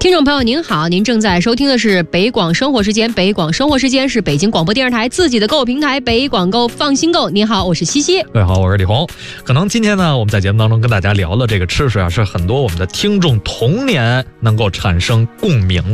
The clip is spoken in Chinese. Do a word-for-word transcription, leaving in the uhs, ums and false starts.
听众朋友您好，您正在收听的是北广生活时间。北广生活时间是北京广播电视台自己的购物平台北广购，放心购。您好，我是西西。 各位好，我是李红。可能今天呢，我们在节目当中跟大家聊的这个吃食啊，是很多我们的听众童年能够产生共鸣